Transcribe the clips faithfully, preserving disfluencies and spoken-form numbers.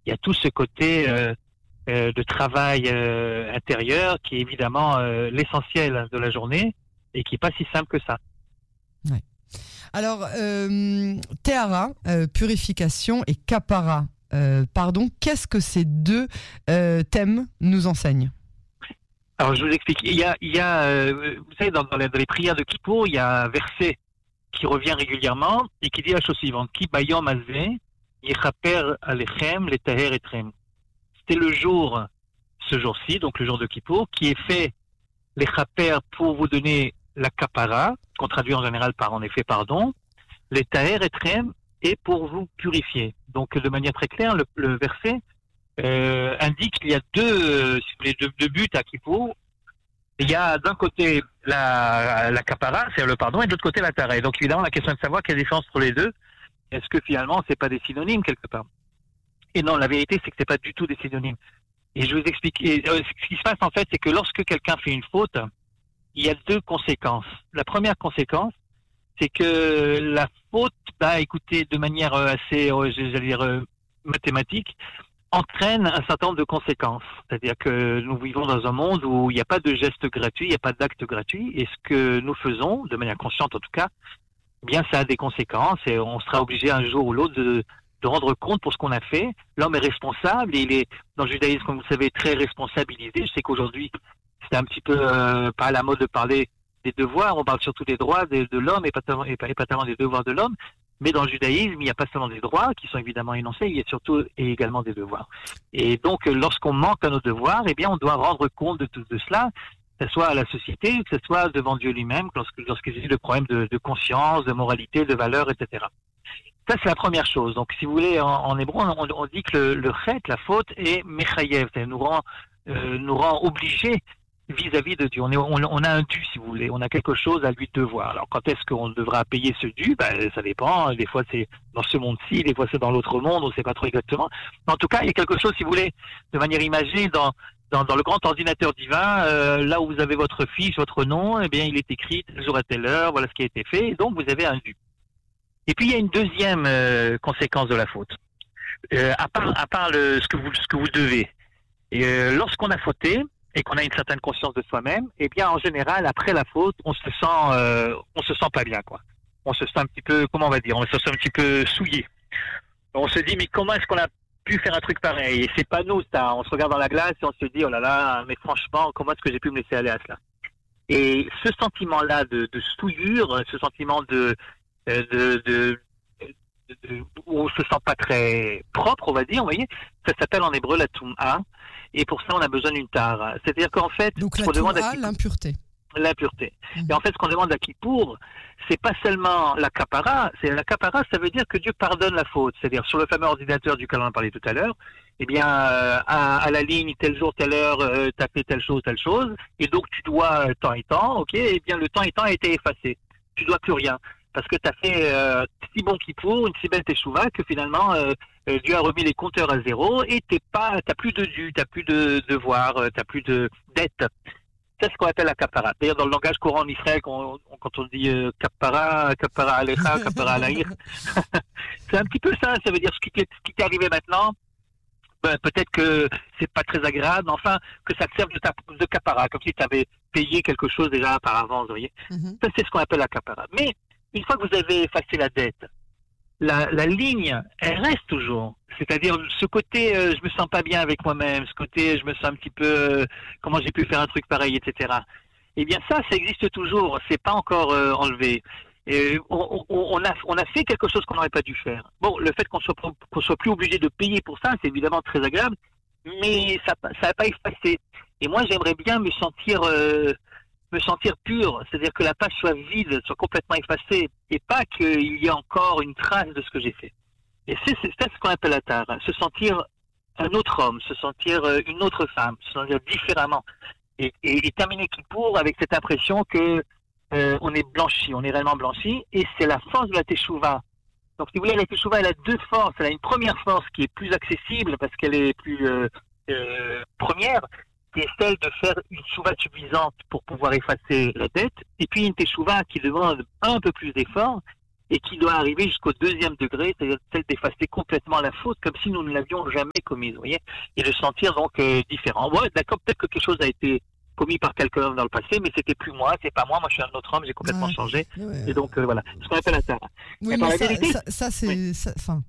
il y a tout ce côté euh, euh, de travail euh, intérieur qui est évidemment euh, l'essentiel de la journée et qui n'est pas si simple que ça. Ouais. Alors, euh, Tehara, euh, purification, et Kapara, euh, pardon, qu'est-ce que ces deux euh, thèmes nous enseignent? Alors, je vous explique. Il y a, il y a euh, vous savez, dans, dans, les, dans les prières de Kippour, il y a un verset qui revient régulièrement et qui dit la chose suivante. Ki bayom hazeh yechaper alechem letaher etrem. C'était le jour, ce jour-ci, donc le jour de Kippour, qui est fait les chaper pour vous donner la kapara, qu'on traduit en général par en effet pardon, les taher etrem, et pour vous purifier. Donc de manière très claire, le, le verset euh, indique qu'il y a deux, euh, si vous voulez, deux, deux buts à Kippour. Il y a d'un côté la, la kapara, c'est le pardon, et de l'autre côté la tara. Et donc évidemment la question est de savoir quelle est la différence entre les deux. Est-ce que finalement c'est pas des synonymes quelque part? Et non, la vérité c'est que c'est pas du tout des synonymes. Et je vous explique. Et, euh, ce qui se passe en fait, c'est que lorsque quelqu'un fait une faute, il y a deux conséquences. La première conséquence, c'est que la faute, bah, écoutez, de manière assez, euh, j'allais dire, euh, mathématique, entraîne un certain nombre de conséquences. C'est-à-dire que nous vivons dans un monde où il n'y a pas de geste gratuit, il n'y a pas d'acte gratuit, et ce que nous faisons, de manière consciente en tout cas, eh bien ça a des conséquences, et on sera obligé un jour ou l'autre de, de rendre compte pour ce qu'on a fait. L'homme est responsable, et il est, dans le judaïsme, comme vous savez, très responsabilisé. Je sais qu'aujourd'hui, c'est un petit peu euh, pas à la mode de parler des devoirs, on parle surtout des droits de, de l'homme et pas, tellement, et, pas, et pas tellement des devoirs de l'homme. Mais dans le judaïsme, il n'y a pas seulement des droits qui sont évidemment énoncés, il y a surtout et également des devoirs. Et donc, lorsqu'on manque à nos devoirs, eh bien, on doit rendre compte de tout de cela, que ce soit à la société, que ce soit devant Dieu lui-même, lorsque, lorsqu'il y a le problème de, de conscience, de moralité, de valeur, et cetera. Ça, c'est la première chose. Donc, si vous voulez, en, en hébreu, on, on dit que le, le chet, la faute, est mechayev, c'est-à-dire nous rend, euh, nous rend obligés vis-à-vis de Dieu. On, est, on, on a un dû, si vous voulez. On a quelque chose à lui devoir. Alors, quand est-ce qu'on devra payer ce dû? Ben, ça dépend. Des fois, c'est dans ce monde-ci, des fois, c'est dans l'autre monde. On ne sait pas trop exactement. Mais en tout cas, il y a quelque chose, si vous voulez, de manière imagée, dans, dans, dans le grand ordinateur divin, euh, là où vous avez votre fiche, votre nom, eh bien, il est écrit tel jour à telle heure, voilà ce qui a été fait. Et donc, vous avez un dû. Et puis, il y a une deuxième euh, conséquence de la faute. Euh, à part, à part le, ce, que vous, ce que vous devez. Et, euh, lorsqu'on a fauté, et qu'on a une certaine conscience de soi-même, eh bien, en général, après la faute, on se sent, euh, on se sent pas bien, quoi. On se sent un petit peu, comment on va dire, on se sent un petit peu souillé. On se dit, mais comment est-ce qu'on a pu faire un truc pareil? Et c'est pas nous, ça. On se regarde dans la glace et on se dit, oh là là, mais franchement, comment est-ce que j'ai pu me laisser aller à cela? Et ce sentiment-là de, de souillure, ce sentiment de, de, de, de, de, de où on se sent pas très propre, on va dire, vous voyez, ça s'appelle en hébreu la toum'a. Et pour ça, on a besoin d'une tare. C'est-à-dire qu'en fait, donc ce la qu'on demande à toum'a, Kippour, l'impureté. L'impureté. Mmh. Et en fait, ce qu'on demande à Kippour, c'est pas seulement la kapara. C'est la kapara, ça veut dire que Dieu pardonne la faute. C'est-à-dire sur le fameux ordinateur duquel on a parlé tout à l'heure, eh bien, euh, à, à la ligne tel jour, telle heure, euh, t'as fait telle chose, telle chose, et donc tu dois euh, temps et temps. Ok, eh bien le temps et temps a été effacé. Tu dois plus rien parce que t'as fait euh, si bon Kippour, une si belle teshuva que finalement. Euh, Euh, Dieu a remis les compteurs à zéro et t'es pas, t'as plus de dû, t'as plus de devoirs, euh, t'as plus de dettes. C'est ce qu'on appelle la kapara. D'ailleurs, dans le langage courant en Israël, quand on, quand on dit euh, kapara, kapara alecha, kapara alaïr, c'est un petit peu ça. Ça veut dire ce qui t'est, ce qui t'est arrivé maintenant. Ben, peut-être que c'est pas très agréable, mais enfin que ça te serve de, ta, de kapara, comme si tu avais payé quelque chose déjà par avance. Vous voyez, mm-hmm. Ça c'est ce qu'on appelle la kapara. Mais une fois que vous avez effacé la dette, La, la ligne, elle reste toujours. C'est-à-dire ce côté, euh, je me sens pas bien avec moi-même, ce côté, je me sens un petit peu, euh, comment j'ai pu faire un truc pareil, et cetera. Eh bien ça, ça existe toujours. C'est pas encore euh, enlevé. Et on, on, on a, on a fait quelque chose qu'on n'aurait pas dû faire. Bon, le fait qu'on soit, qu'on soit plus obligé de payer pour ça, c'est évidemment très agréable, mais ça, ça n'a pas effacé. Et moi, j'aimerais bien me sentir. Euh, me sentir pur, c'est-à-dire que la page soit vide, soit complètement effacée, et pas qu'il y ait encore une trace de ce que j'ai fait. Et c'est, c'est, c'est ce qu'on appelle la tare, se sentir un autre homme, se sentir une autre femme, se sentir différemment, et, et, et terminer Kippour avec cette impression que euh, on est blanchi, on est réellement blanchi, et c'est la force de la teshuva. Donc si vous voulez, la teshuva, elle a deux forces. Elle a une première force qui est plus accessible parce qu'elle est plus euh, euh, première, qui est celle de faire une teshuva suffisante pour pouvoir effacer la dette, et puis une teshuva qui demande un peu plus d'effort et qui doit arriver jusqu'au deuxième degré, c'est-à-dire celle d'effacer complètement la faute, comme si nous ne l'avions jamais commise, vous voyez, et de se sentir donc euh, différent. Ouais, d'accord, peut-être que quelque chose a été commis par quelqu'un dans le passé, mais c'était plus moi, c'est pas moi, moi je suis un autre homme, j'ai complètement Ouais. changé, Ouais. et donc euh, voilà, ce qu'on appelle la Tara. Oui, Et par mais la ça, vérité, ça, ça, c'est, oui. ça- enfin,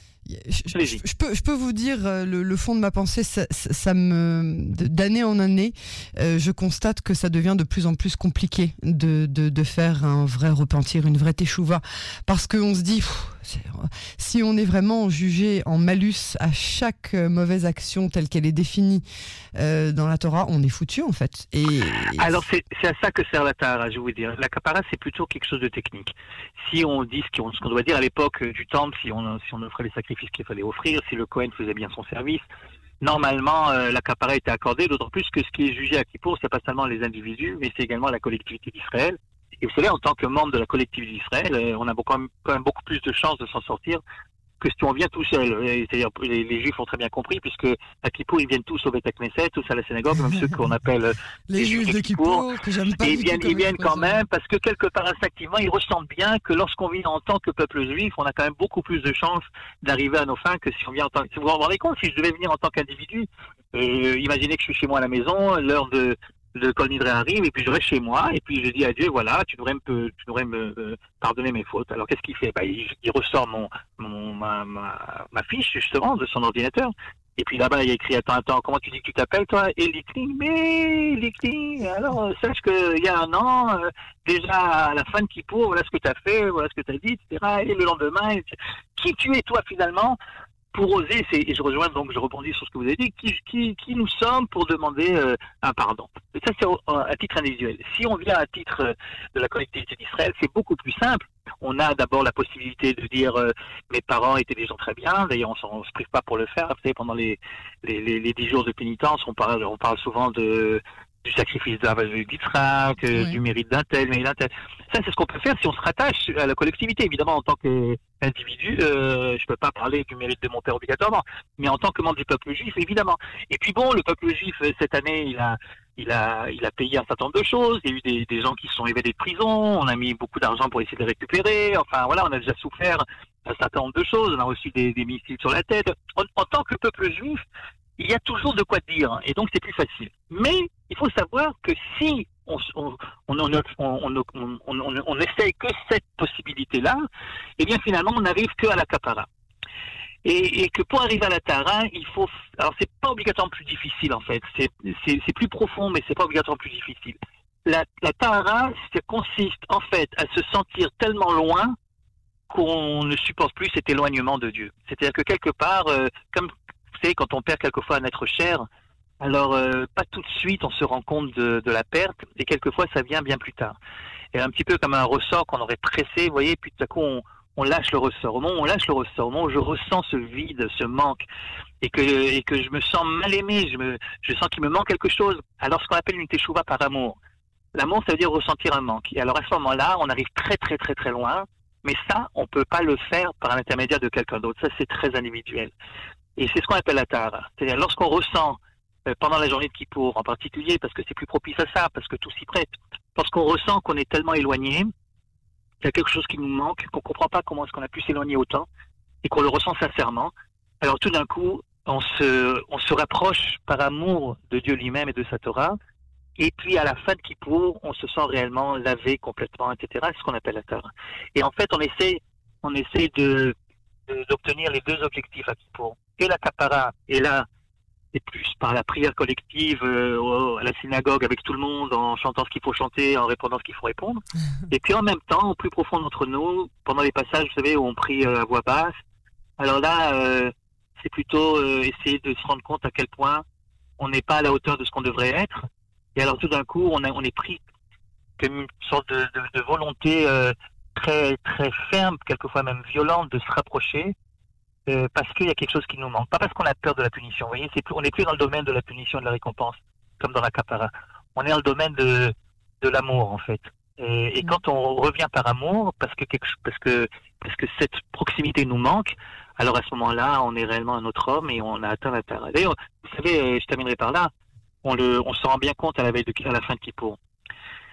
je, je- Allez-y. je peux, je peux vous dire euh, le, le fond de ma pensée. Ça, ça- ça me, de- d'année en année, euh, je constate que ça devient de plus en plus compliqué de, de, de faire un vrai repentir, une vraie teshuva, parce qu'on se dit, pff, c'est- si on est vraiment jugé en malus à chaque euh, mauvaise action telle qu'elle est définie euh, dans la Torah, on est foutu en fait. Et Alors c'est c'est à ça que sert la Tahara, je vais vous dire. La Kapara, c'est plutôt quelque chose de technique. Si on dit ce qu'on ce qu'on doit dire à l'époque euh, du temple, si on, si on offrait les sacrifices qu'il fallait offrir, si le Kohen faisait bien son service, normalement euh, la Kapara était accordée, d'autant plus que ce qui est jugé à Kippour, c'est pas seulement les individus, mais c'est également la collectivité d'Israël. Et vous savez, en tant que membre de la collectivité d'Israël, euh, on a beaucoup, quand même beaucoup plus de chances de s'en sortir que si on vient tout seul. Et c'est-à-dire, les, les Juifs ont très bien compris, puisque à Kippour, ils viennent tous au Beth Knesset, tous à la synagogue, même ceux qu'on appelle euh, les, les juifs Juifs de de Kippour. Kippour, que j'aime pas Et ils du viennent, tout comme ils viennent quand expression. même, parce que quelque part instinctivement, ils ressentent bien que lorsqu'on vit en tant que peuple juif, on a quand même beaucoup plus de chances d'arriver à nos fins que si on vient en tant que... Vous vous rendez compte, si je devais venir en tant qu'individu, euh, imaginez que je suis chez moi à la maison, l'heure de le Kol Nidre arrive, et puis je reste chez moi, et puis je dis à Dieu, voilà, tu devrais me, tu devrais me euh, pardonner mes fautes. Alors qu'est-ce qu'il fait? Bah, il, il ressort mon, mon ma, ma, ma fiche, justement, de son ordinateur. Et puis là-bas, il y a écrit, attends, attends, comment tu dis que tu t'appelles, toi? Elikli, mais Elikli, alors euh, sache qu'il y a un an, euh, déjà à la fin de Kippour, voilà ce que tu as fait, voilà ce que tu as dit, et cetera. Et le lendemain, et cetera. Qui tu es, toi, finalement, pour oser, c'est, et je rejoins donc, je rebondis sur ce que vous avez dit, qui, qui, qui nous sommes pour demander euh, un pardon. Et ça, c'est au, à titre individuel. Si on vient à titre euh, de la collectivité d'Israël, c'est beaucoup plus simple. On a d'abord la possibilité de dire euh, mes parents étaient des gens très bien. D'ailleurs, on ne se prive pas pour le faire. Vous savez, pendant les, les, les, les dix jours de pénitence, on parle, on parle souvent de du sacrifice d'Yitzhak, euh, Oui. du mérite d'un tel, mais d'un tel. Ça, c'est ce qu'on peut faire si on se rattache à la collectivité. Évidemment, en tant qu'individu, euh, je peux pas parler du mérite de mon père obligatoirement, mais en tant que membre du peuple juif, évidemment. Et puis bon, le peuple juif, cette année, il a, il a, il a payé un certain nombre de choses. Il y a eu des, des gens qui se sont évadés de prison. On a mis beaucoup d'argent pour essayer de les récupérer. Enfin, voilà, on a déjà souffert un certain nombre de choses. On a reçu des, des missiles sur la tête. En, en tant que peuple juif, il y a toujours de quoi dire, et donc c'est plus facile. Mais il faut savoir que si on, on, on, on, on, on, on, on essaye que cette possibilité-là, eh bien finalement on n'arrive que à la Kapara. Et, et que pour arriver à la Tahara, il faut... Alors c'est pas obligatoirement plus difficile en fait, c'est, c'est, c'est plus profond, mais c'est pas obligatoirement plus difficile. La, la Tahara, ça consiste en fait à se sentir tellement loin qu'on ne supporte plus cet éloignement de Dieu. C'est-à-dire que quelque part, euh, comme vous savez, quand on perd quelquefois un être cher, alors euh, pas tout de suite on se rend compte de, de la perte, et quelquefois ça vient bien plus tard. Et un petit peu comme un ressort qu'on aurait pressé, vous voyez, puis tout à coup on, on lâche le ressort. Au moment où on lâche le ressort, au moment où je ressens ce vide, ce manque, et que, et que je me sens mal aimé, je, me, je sens qu'il me manque quelque chose, alors ce qu'on appelle une teshuva par amour. L'amour, ça veut dire ressentir un manque. Et alors à ce moment-là, on arrive très très très très loin, mais ça, on peut pas le faire par l'intermédiaire de quelqu'un d'autre. Ça, c'est très individuel. Et c'est ce qu'on appelle la Tahara. C'est-à-dire lorsqu'on ressent, euh, pendant la journée de Kippour en particulier, parce que c'est plus propice à ça, parce que tout s'y prête, lorsqu'on ressent qu'on est tellement éloigné, qu'il y a quelque chose qui nous manque, qu'on comprend pas comment est-ce qu'on a pu s'éloigner autant, et qu'on le ressent sincèrement, alors tout d'un coup, on se, on se rapproche par amour de Dieu lui-même et de sa Torah, et puis à la fin de Kippour, on se sent réellement lavé complètement, et cetera. C'est ce qu'on appelle la Tahara. Et en fait, on essaie, on essaie de, de, d'obtenir les deux objectifs à Kippour. Et la Kapara, et là, c'est plus par la prière collective euh, à la synagogue avec tout le monde, en chantant ce qu'il faut chanter, en répondant ce qu'il faut répondre. Et puis en même temps, au plus profond d'entre nous, pendant les passages, vous savez, où on prie euh, à voix basse, alors là, euh, c'est plutôt euh, essayer de se rendre compte à quel point on n'est pas à la hauteur de ce qu'on devrait être. Et alors tout d'un coup, on, a, on est pris comme une sorte de, de, de volonté euh, très très ferme, quelquefois même violente, de se rapprocher. Euh, parce qu'il y a quelque chose qui nous manque. Pas parce qu'on a peur de la punition. Vous voyez, c'est plus, on n'est plus dans le domaine de la punition et de la récompense, comme dans la Kapara. On est dans le domaine de, de l'amour, en fait. Et, et quand on revient par amour, parce que, quelque, parce, que, parce que cette proximité nous manque, alors à ce moment-là, on est réellement un autre homme et on a atteint la Tahara. D'ailleurs, vous savez, je terminerai par là, on, le, on se rend bien compte à la, veille de, à la fin de Kippour.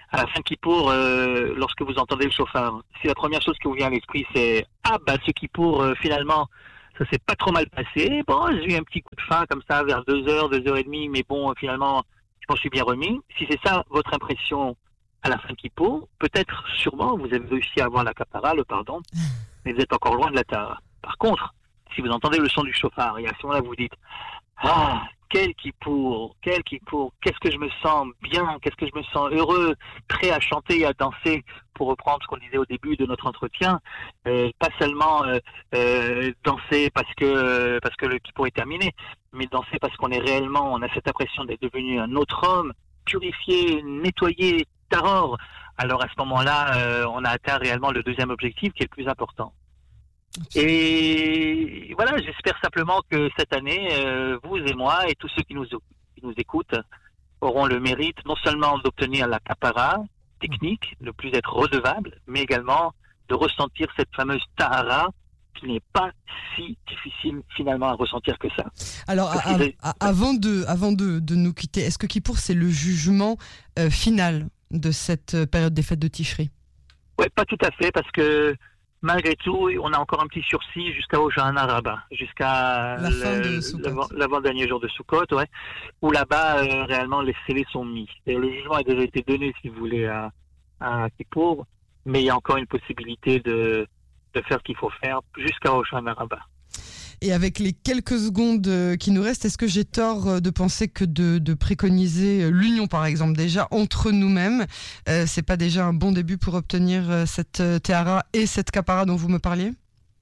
à la fin de Kippour, euh, lorsque vous entendez le chauffard, si la première chose qui vous vient à l'esprit, c'est « Ah, bah, ce Kippour, euh, finalement, ça s'est pas trop mal passé. Bon, j'ai eu un petit coup de faim comme ça vers deux heures, deux heures et demie, mais bon, finalement, je m'en suis bien remis. » Si c'est ça votre impression à la fin de Kippour, peut-être, sûrement, vous avez réussi à avoir la capara, le pardon, mais vous êtes encore loin de la tara. Par contre, si vous entendez le son du chauffard, et à ce moment-là, vous dites « Ah, quel Kippour, quel Kippour, qu'est-ce que je me sens bien, qu'est-ce que je me sens heureux, prêt à chanter et à danser », pour reprendre ce qu'on disait au début de notre entretien, euh, pas seulement euh, euh, danser parce que, euh, parce que le Kippour est terminé, mais danser parce qu'on est réellement, on a cette impression d'être devenu un autre homme, purifié, nettoyé, taror. Alors à ce moment-là, euh, on a atteint réellement le deuxième objectif qui est le plus important. Et voilà, j'espère simplement que cette année, euh, vous et moi et tous ceux qui nous, qui nous écoutent auront le mérite non seulement d'obtenir la capara technique, de plus être redevable, mais également de ressentir cette fameuse tahara qui n'est pas si difficile finalement à ressentir que ça. Alors, à, à, avant, de, avant de, de nous quitter, est-ce que Kippour, c'est le jugement euh, final de cette période des fêtes de Tishri? Oui, pas tout à fait, parce que malgré tout, on a encore un petit sursis jusqu'à Hoshana Rabbah, jusqu'à la le, l'avant-dernier jour de Sukkot, ouais, où là-bas, euh, réellement, les scellés sont mis. Et le jugement a déjà été donné, si vous voulez, à, à Kippour, mais il y a encore une possibilité de, de faire ce qu'il faut faire jusqu'à Hoshana Rabbah. Et avec les quelques secondes qui nous restent, est-ce que j'ai tort de penser que de, de préconiser l'union, par exemple, déjà entre nous-mêmes, euh, c'est pas déjà un bon début pour obtenir cette Tehara et cette Kapara dont vous me parliez?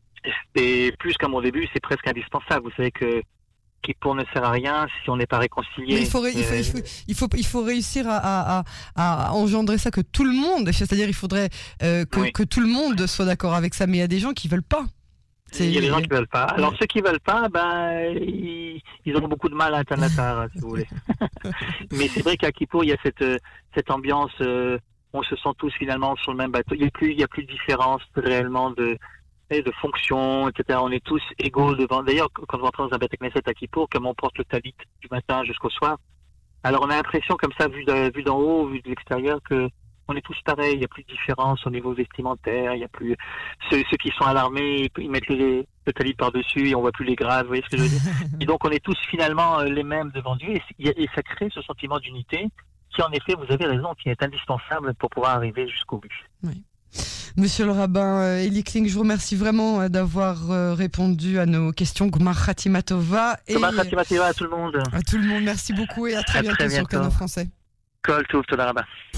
Et plus qu'à mon début, c'est presque indispensable. Vous savez que Kippour ne sert à rien si on n'est pas réconcilié. Mais il faut, il faut, il faut, il faut, il faut réussir à, à, à, à engendrer ça, que tout le monde, c'est-à-dire il faudrait euh, que, oui. que tout le monde soit d'accord avec ça, mais il y a des gens qui veulent pas. C'est... Il y a des gens qui veulent pas. Alors ceux qui veulent pas, ben ils, ils auront beaucoup de mal à atteindre la Tahara, si vous voulez. Mais c'est vrai qu'à Kippour, il y a cette cette ambiance. Euh, on se sent tous finalement sur le même bateau. Il y a plus, il y a plus de différence réellement de de fonction, et cetera. On est tous égaux devant. D'ailleurs, quand on rentre dans un Beth Knesset à Kippour, comme on porte le talit du matin jusqu'au soir, alors on a l'impression comme ça, vu de, vu d'en haut, vu de l'extérieur, que on est tous pareils, il n'y a plus de différence au niveau vestimentaire, il y a plus ceux, ceux qui sont à l'armée, ils mettent le, le talit par-dessus et on voit plus les grades, vous voyez ce que je veux dire? Et donc on est tous finalement les mêmes devant Dieu et, et ça crée ce sentiment d'unité qui en effet, vous avez raison, qui est indispensable pour pouvoir arriver jusqu'au but. Oui. Monsieur le rabbin Eli Kling, je vous remercie vraiment d'avoir répondu à nos questions. Gmar Khatima Tova. Gmar Khatima Tova à tout le monde. À tout le monde, merci beaucoup et à très, à bientôt, très bientôt sur Canal Français. Kol Tov, Toda Rabba.